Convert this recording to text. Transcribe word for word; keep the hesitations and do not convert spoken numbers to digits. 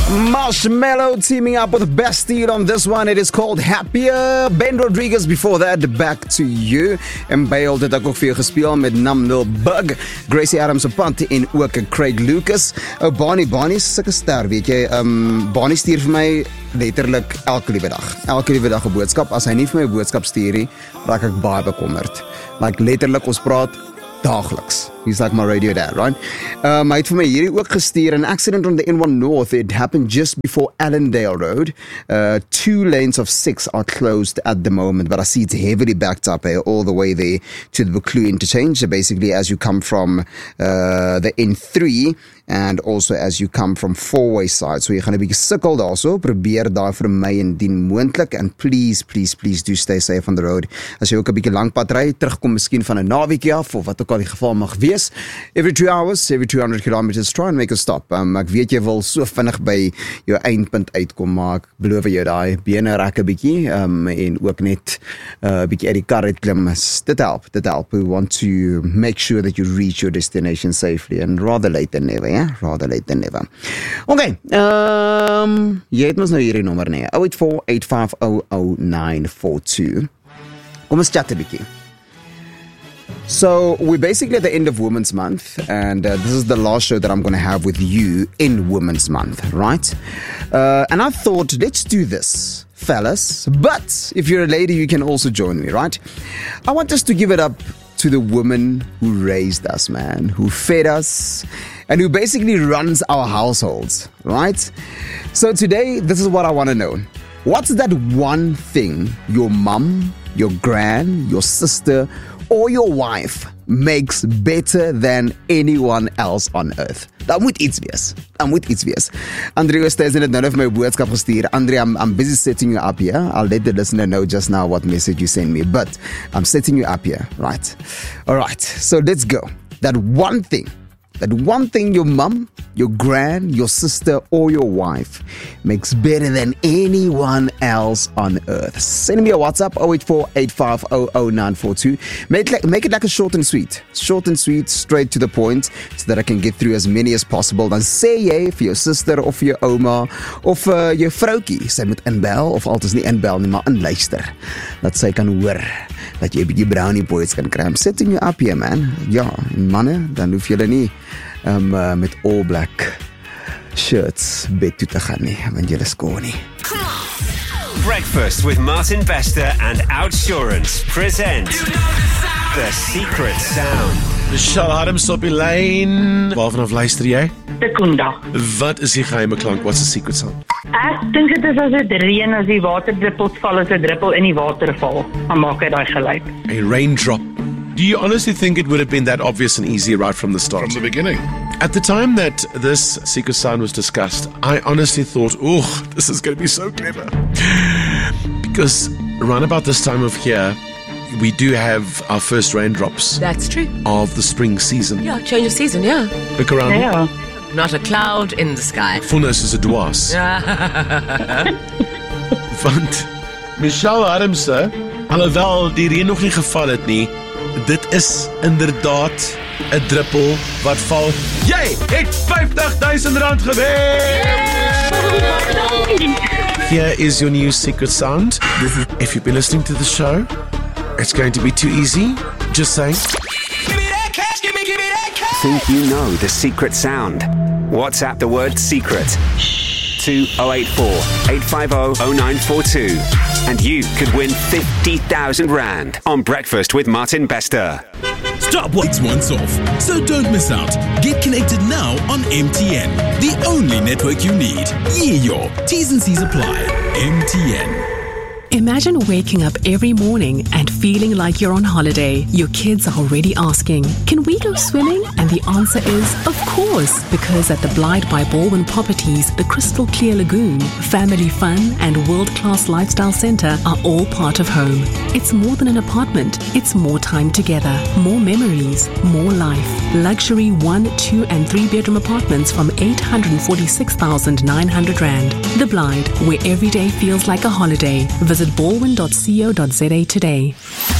Marshmello teaming up with Bastille on this one. It is called Happier. Ben Rodriguez before that, Back to You. En Bale het ek ook vir jou gespeel met Namnul Bug. Gracie Adams op pad en ook Craig Lucas. Oh, Bonnie, Bonnie is sulke ster, weet jy. Um, Bonnie stuur vir my letterlik elke liewe dag. Elke liewe dag 'n boodskap. As hy nie vir my 'n boodskap stuur nie, raak ek baie bekommerd. Like letterlik ons praat dagelijks. He's like my radio dad, right? Um, hy het vir my hierdie ook gestuur. An accident on the N one North. It happened just before Allendale Road. Uh, two lanes of six are closed at the moment, but I see it's heavily backed up eh, all the way there to the Buccleuch interchange. So basically, as you come from uh, the N three and also as you come from four-way side. So jy gaan 'n bietjie sukkel daarso. Probeer daai vermy indien moontlik. And please, please, please do stay safe on the road. As jy ook 'n bietjie lank pad ry, terugkom miskien van 'n naweekie af of wat ook al die geval mag wees. Every two hours, every two hundred kilometers, try and make a stop. Um, ek weet jy wil so vinnig by jou eindpunt uitkom, maar ek beloof jou daai bene rek 'n bietjie um, en ook net 'n uh, bietjie uit die kar uit klim. Dit help, dit help. We want to make sure that you reach your destination safely and rather late than never, yeah? Rather late than never. Okay, um, jy het mos nou hierdie nommer nie. zero eight four, eight five zero, zero nine four two. Kom ons chat 'n bietjie. So we're basically at the end of Women's Month, and uh, this is the last show that I'm going to have with you in Women's Month, right? Uh, and I thought, let's do this, fellas. But if you're a lady, you can also join me, right? I want us to give it up to the woman who raised us, man, who fed us, and who basically runs our households, right? So today, this is what I want to know. What's that one thing your mum, your gran, your sister, or your wife makes better than anyone else on earth? Daar moet iets wees. Daar moet iets wees. Andre Oosthuizen het nou net vir my boodskap gestuur. Andre, I'm, I'm busy setting you up here. I'll let the listener know just now what message you send me. But I'm setting you up here, right? All right, so let's go. That one thing. That one thing your mum, your gran, your sister, or your wife makes better than anyone else on earth. Send me a WhatsApp, zero eight four, eight five zero, zero nine four two. Make, like, make it like a short and sweet. Short and sweet, straight to the point, so that I can get through as many as possible. Dan sê jy vir jou sister of vir jou ouma of uh, jou vroukie, sy moet inbel, of altes nie inbel nie, maar inluister. Dat sy kan hoor, dat jy 'n bietjie brownie points kan kry. I'm setting you up here, man. Ja, en manne, dan hoef julle nie Um, uh, met all black shirts bed toe te gaan nie, want jy is skoon nie. Breakfast with Martin Bester and Outsurance present The Secret Sound. Michelle Adams op die lyn. Waarvan af luister jy? Sekunda. Wat is die geheime klank? What's the secret sound? Ek dink dit is as dit reën, as die waterdruppels val, as 'n druppel in die water val, dan maak hy daai geluid. A raindrop. Do you honestly think it would have been that obvious and easy right from the start? From the beginning. At the time that this secret sound was discussed, I honestly thought, oh, this is going to be so clever. Because around about this time of year, we do have our first raindrops. That's true. Of the spring season. Yeah, change of season, yeah. Look around. Ja. Not a cloud in the sky. Fullness is a dwaas. Want Michelle Adams, alhoewel die reën nog nie geval het nie, dit is inderdaad 'n druppel wat val. Jy het fifty thousand rand gewen! Here is your new secret sound. If you've been listening to the show, it's going to be too easy. Just saying. Give me that cash, give me, give me that cash. Think you know the secret sound? WhatsApp the word secret to zero eight four, eight five zero, zero nine four two. And you could win fifty thousand rand on Breakfast with Martin Bester. Stop what's once off, so don't miss out. Get connected now on M T N, the only network you need. Yeah, your T's and C's apply. M T N. Imagine waking up every morning and feeling like you're on holiday. Your kids are already asking, can we go swimming? And the answer is, of course, because at the Blyde by Baldwin Properties, the crystal clear lagoon, family fun and world-class lifestyle centre are all part of home. It's more than an apartment. It's more time together, more memories, more life. Luxury one, two and three bedroom apartments from eight hundred forty-six thousand nine hundred rand. The Blyde, where every day feels like a holiday. Visit baldwin dot co dot za today.